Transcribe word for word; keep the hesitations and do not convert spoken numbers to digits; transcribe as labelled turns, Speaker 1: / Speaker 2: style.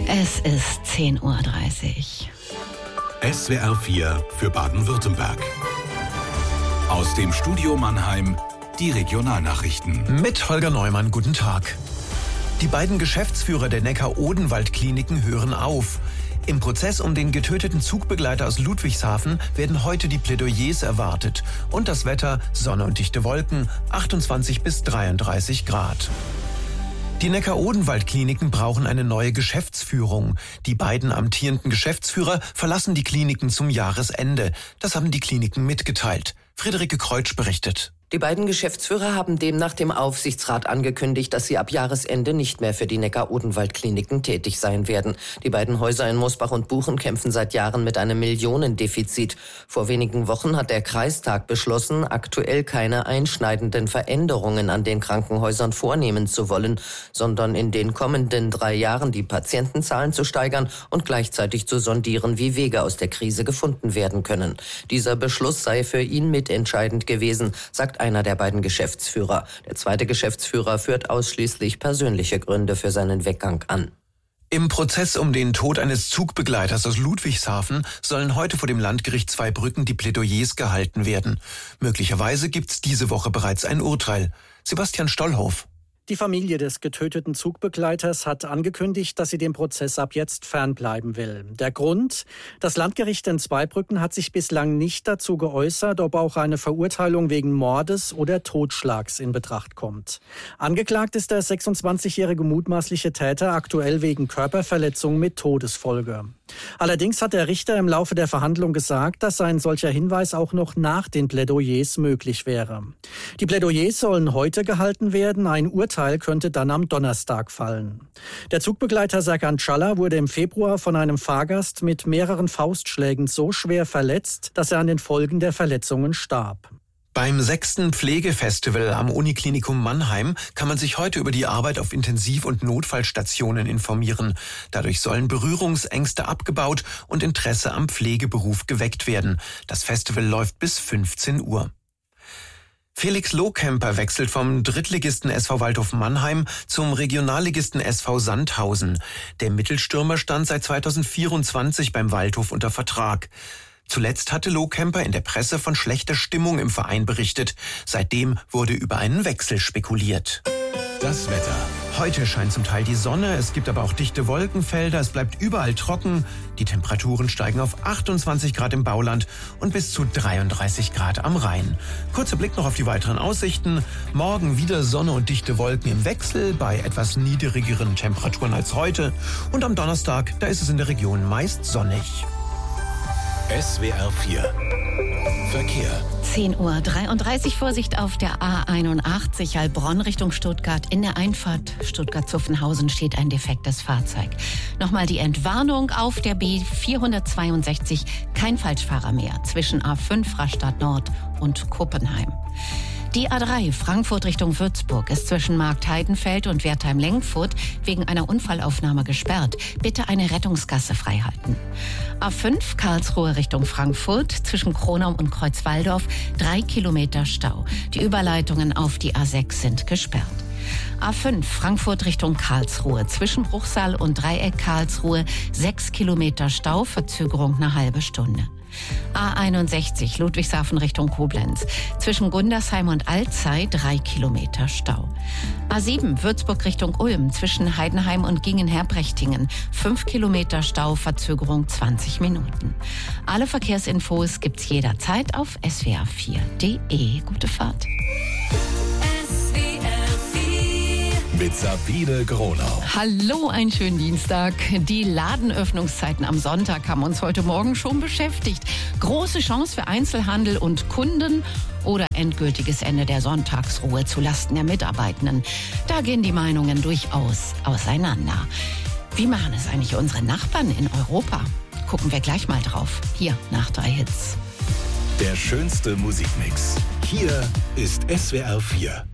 Speaker 1: Es ist zehn Uhr dreißig.
Speaker 2: S W R vier für Baden-Württemberg. Aus dem Studio Mannheim die Regionalnachrichten.
Speaker 3: Mit Holger Neumann, guten Tag. Die beiden Geschäftsführer der Neckar-Odenwald-Kliniken hören auf. Im Prozess um den getöteten Zugbegleiter aus Ludwigshafen werden heute die Plädoyers erwartet. Und das Wetter, Sonne und dichte Wolken, achtundzwanzig bis dreiunddreißig Grad. Die Neckar-Odenwald-Kliniken brauchen eine neue Geschäftsführung. Die beiden amtierenden Geschäftsführer verlassen die Kliniken zum Jahresende. Das haben die Kliniken mitgeteilt. Friederike Kreutsch berichtet.
Speaker 4: Die beiden Geschäftsführer haben demnach dem Aufsichtsrat angekündigt, dass sie ab Jahresende nicht mehr für die Neckar-Odenwald-Kliniken tätig sein werden. Die beiden Häuser in Mosbach und Buchen kämpfen seit Jahren mit einem Millionendefizit. Vor wenigen Wochen hat der Kreistag beschlossen, aktuell keine einschneidenden Veränderungen an den Krankenhäusern vornehmen zu wollen, sondern in den kommenden drei Jahren die Patientenzahlen zu steigern und gleichzeitig zu sondieren, wie Wege aus der Krise gefunden werden können. Dieser Beschluss sei für ihn mitentscheidend gewesen, sagt einer der beiden Geschäftsführer. Der zweite Geschäftsführer führt ausschließlich persönliche Gründe für seinen Weggang an.
Speaker 3: Im Prozess um den Tod eines Zugbegleiters aus Ludwigshafen sollen heute vor dem Landgericht Zweibrücken die Plädoyers gehalten werden. Möglicherweise gibt's diese Woche bereits ein Urteil. Sebastian Stollhoff.
Speaker 5: Die Familie des getöteten Zugbegleiters hat angekündigt, dass sie dem Prozess ab jetzt fernbleiben will. Der Grund? Das Landgericht in Zweibrücken hat sich bislang nicht dazu geäußert, ob auch eine Verurteilung wegen Mordes oder Totschlags in Betracht kommt. Angeklagt ist der sechsundzwanzigjährige mutmaßliche Täter aktuell wegen Körperverletzung mit Todesfolge. Allerdings hat der Richter im Laufe der Verhandlung gesagt, dass ein solcher Hinweis auch noch nach den Plädoyers möglich wäre. Die Plädoyers sollen heute gehalten werden, ein Urteil könnte dann am Donnerstag fallen. Der Zugbegleiter Serkan Çalla wurde im Februar von einem Fahrgast mit mehreren Faustschlägen so schwer verletzt, dass er an den Folgen der Verletzungen starb.
Speaker 3: Beim sechsten Pflegefestival am Uniklinikum Mannheim kann man sich heute über die Arbeit auf Intensiv- und Notfallstationen informieren. Dadurch sollen Berührungsängste abgebaut und Interesse am Pflegeberuf geweckt werden. Das Festival läuft bis fünfzehn Uhr. Felix Lohkemper wechselt vom Drittligisten S V Waldhof Mannheim zum Regionalligisten S V Sandhausen. Der Mittelstürmer stand seit zweitausendvierundzwanzig beim Waldhof unter Vertrag. Zuletzt hatte Lohkemper in der Presse von schlechter Stimmung im Verein berichtet. Seitdem wurde über einen Wechsel spekuliert.
Speaker 2: Das Wetter.
Speaker 3: Heute scheint zum Teil die Sonne, es gibt aber auch dichte Wolkenfelder, es bleibt überall trocken. Die Temperaturen steigen auf achtundzwanzig Grad im Bauland und bis zu dreiunddreißig Grad am Rhein. Kurzer Blick noch auf die weiteren Aussichten. Morgen wieder Sonne und dichte Wolken im Wechsel bei etwas niedrigeren Temperaturen als heute. Und am Donnerstag, da ist es in der Region meist sonnig.
Speaker 2: S W R vier Verkehr.
Speaker 1: zehn Uhr dreiunddreißig, Vorsicht auf der A einundachtzig, Heilbronn Richtung Stuttgart. In der Einfahrt Stuttgart-Zuffenhausen steht ein defektes Fahrzeug. Nochmal die Entwarnung auf der B vierhundertzweiundsechzig, kein Falschfahrer mehr, zwischen A fünf Rastatt Nord und Kuppenheim. Die A drei Frankfurt Richtung Würzburg ist zwischen Marktheidenfeld und Wertheim-Lengfurt wegen einer Unfallaufnahme gesperrt. Bitte eine Rettungsgasse freihalten. A fünf Karlsruhe Richtung Frankfurt zwischen Kronau und Kreuzwaldorf drei Kilometer Stau. Die Überleitungen auf die A sechs sind gesperrt. A fünf Frankfurt Richtung Karlsruhe zwischen Bruchsal und Dreieck Karlsruhe sechs Kilometer Stau, Verzögerung eine halbe Stunde. A einundsechzig Ludwigshafen Richtung Koblenz zwischen Gundersheim und Alzey drei Kilometer Stau. A sieben Würzburg Richtung Ulm zwischen Heidenheim und Gingen-Herbrechtingen fünf Kilometer Stau, Verzögerung zwanzig Minuten. Alle Verkehrsinfos gibt's jederzeit auf S W R vier Punkt de. Gute Fahrt.
Speaker 2: Mit Sabine Gronau.
Speaker 1: Hallo, einen schönen Dienstag. Die Ladenöffnungszeiten am Sonntag haben uns heute Morgen schon beschäftigt. Große Chance für Einzelhandel und Kunden oder endgültiges Ende der Sonntagsruhe zulasten der Mitarbeitenden. Da gehen die Meinungen durchaus auseinander. Wie machen es eigentlich unsere Nachbarn in Europa? Gucken wir gleich mal drauf. Hier nach drei Hits.
Speaker 2: Der schönste Musikmix. Hier ist S W R vier.